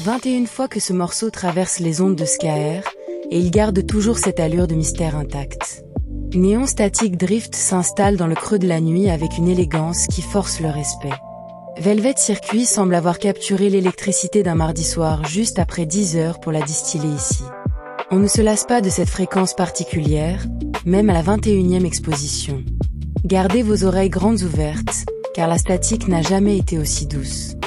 21 fois que ce morceau traverse les ondes de SKR, et il garde toujours cette allure de mystère intacte. Néon Static Drift s'installe dans le creux de la nuit avec une élégance qui force le respect. Velvet Circuit semble avoir capturé l'électricité d'un mardi soir juste après 10 heures pour la distiller ici. On ne se lasse pas de cette fréquence particulière, même à la 21e exposition. Gardez vos oreilles grandes ouvertes, car la statique n'a jamais été aussi douce.